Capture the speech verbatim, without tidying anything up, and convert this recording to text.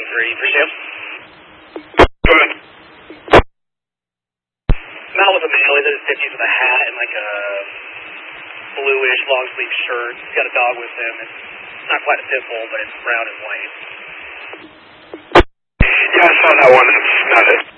three, three two. Go ahead. Mal with a male, he's in his fifties with a hat and like a bluish long sleeve shirt. He's got a dog with him. It's not quite a pit bull, but it's brown and white. Yeah, I saw that one and smelled it.